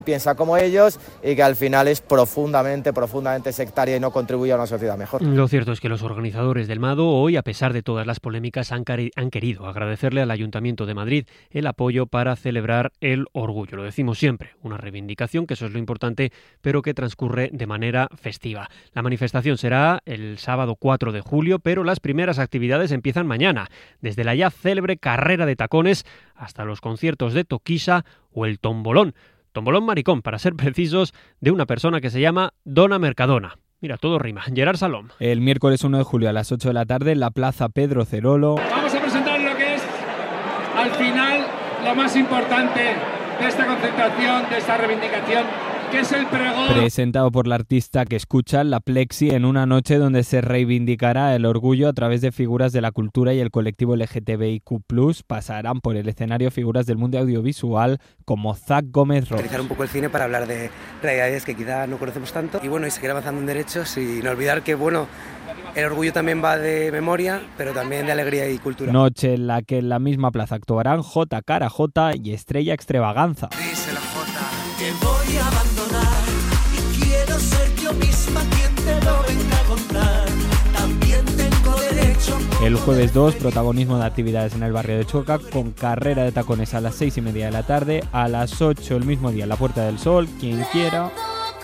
piensa como ellos y que al final es profundamente sectaria y no contribuye a una sociedad mejor. Lo cierto es que los organizadores del MADO hoy, a pesar de todas las polémicas, han querido agradecerle al Ayuntamiento de Madrid el apoyo para celebrar el orgullo. Lo decimos siempre, una reivindicación, que eso es lo importante, pero que transcurre de manera festiva. La manifestación será el sábado 4 de julio, pero las primeras actividades empiezan mañana, desde la ya célebre carrera de tacones hasta los conciertos de Toquisa o el tombolón. Tombolón maricón, para ser precisos, de una persona que se llama Dona Mercadona. Mira, todo rima. Gerard Salom. El miércoles 1 de julio a las 8 de la tarde en la Plaza Pedro Cerolo. Vamos a presentar lo que es, al final, lo más importante de esta concentración, de esta reivindicación, que es el pregón. Presentado por la artista que escucha, La Plexi, en una noche donde se reivindicará el orgullo a través de figuras de la cultura y el colectivo LGTBIQ+. Pasarán por el escenario figuras del mundo audiovisual como Zach Gómez Ross. Utilizar un poco el cine para hablar de realidades que quizá no conocemos tanto y bueno, y seguir avanzando en derechos y no olvidar que bueno, el orgullo también va de memoria, pero también de alegría y cultura. Noche en la que en la misma plaza actuarán J. Cara J y Estrella Extravaganza. Díselo, J. Que voy a abandonar y quiero ser yo misma quien te lo venga a contar. También tengo derecho. El jueves 2, protagonismo de actividades en el barrio de Chueca, con carrera de tacones a las 6:30 de la tarde, a las 8 el mismo día en la Puerta del Sol, quien quiera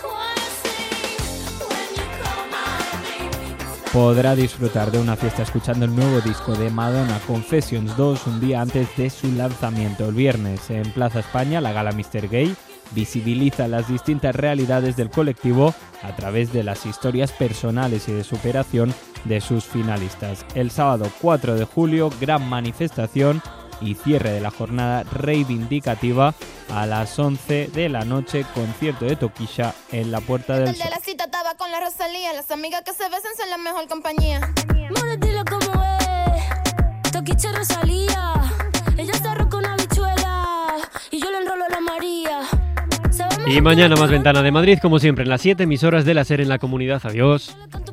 podrá disfrutar de una fiesta escuchando el nuevo disco de Madonna, Confessions 2, un día antes de su lanzamiento. El viernes en Plaza España, la gala Mr. Gay visibiliza las distintas realidades del colectivo a través de las historias personales y de superación de sus finalistas. El sábado 4 de julio, gran manifestación y cierre de la jornada reivindicativa a las 11 de la noche, concierto de Toquilla en la Puerta del Sol. La cita estaba con la Rosalía, las amigas que se besan son la mejor compañía. More, dilo como es, Toquicha Rosalía, ella se arroja una bichuela y yo le enrolo a la María. Y mañana más Ventana de Madrid, como siempre, en las 7 emisoras de la SER en la comunidad. Adiós.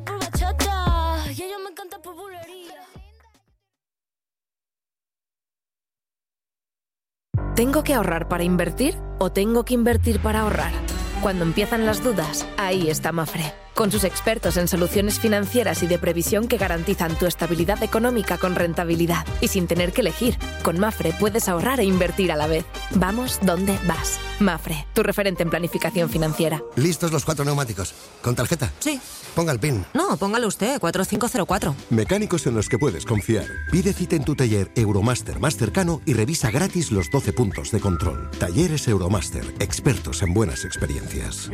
¿Tengo que ahorrar para invertir o tengo que invertir para ahorrar? Cuando empiezan las dudas, ahí está Mafre, con sus expertos en soluciones financieras y de previsión que garantizan tu estabilidad económica con rentabilidad. Y sin tener que elegir, con Mafre puedes ahorrar e invertir a la vez. Vamos donde vas. Mafre, tu referente en planificación financiera. ¿Listos los 4 neumáticos? ¿Con tarjeta? Sí. Ponga el PIN. No, póngalo usted, 4504. Mecánicos en los que puedes confiar. Pide cita en tu taller Euromaster más cercano y revisa gratis los 12 puntos de control. Talleres Euromaster, expertos en buenas experiencias.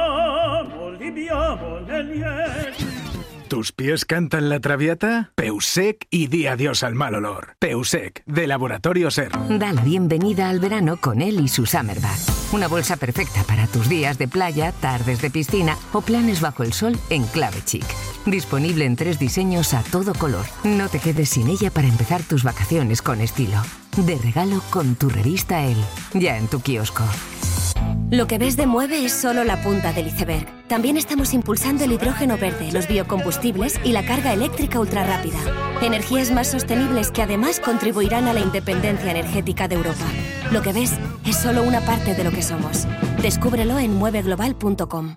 ¿Tus pies cantan la traviata? Peusec y di adiós al mal olor. Peusec, de Laboratorio SER. Da la bienvenida al verano con él y su Summer Bag. Una bolsa perfecta para tus días de playa, tardes de piscina o planes bajo el sol en clave chic. Disponible en 3 diseños a todo color. No te quedes sin ella para empezar tus vacaciones con estilo. De regalo con tu revista Elle. Ya en tu kiosco. Lo que ves de Mueve es solo la punta del iceberg. También estamos impulsando el hidrógeno verde, los biocombustibles y la carga eléctrica ultrarrápida. Energías más sostenibles que además contribuirán a la independencia energética de Europa. Lo que ves es solo una parte de lo que somos. Descúbrelo en mueveglobal.com.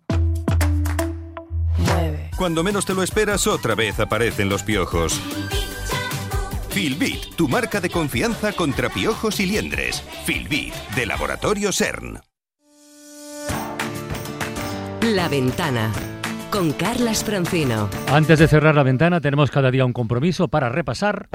Cuando menos te lo esperas, otra vez aparecen los piojos. Filbit, tu marca de confianza contra piojos y liendres. Filbit, de Laboratorio SERN. La Ventana, con Carlas Francino. Antes de cerrar La Ventana, tenemos cada día un compromiso para repasar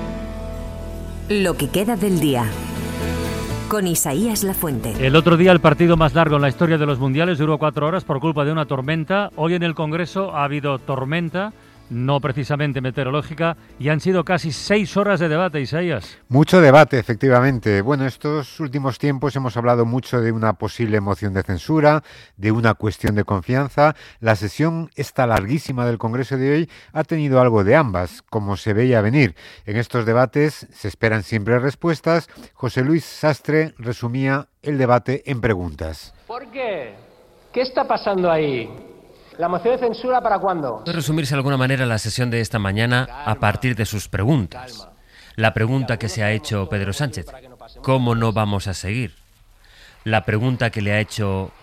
lo que queda del día, con Isaías Lafuente. El otro día el partido más largo en la historia de los mundiales duró 4 horas por culpa de una tormenta. Hoy en el Congreso ha habido tormenta, no precisamente meteorológica, y han sido casi 6 horas de debate, Isaías. Mucho debate, efectivamente. Bueno, estos últimos tiempos hemos hablado mucho de una posible moción de censura, de una cuestión de confianza. La sesión esta larguísima del Congreso de hoy ha tenido algo de ambas, como se veía venir. En estos debates se esperan siempre respuestas. José Luis Sastre resumía el debate en preguntas. ¿Por qué? ¿Qué está pasando ahí? ¿La moción de censura para cuándo? Puede resumirse de alguna manera la sesión de esta mañana a partir de sus preguntas. La pregunta que se ha hecho Pedro Sánchez: ¿cómo no vamos a seguir? la pregunta que le ha hecho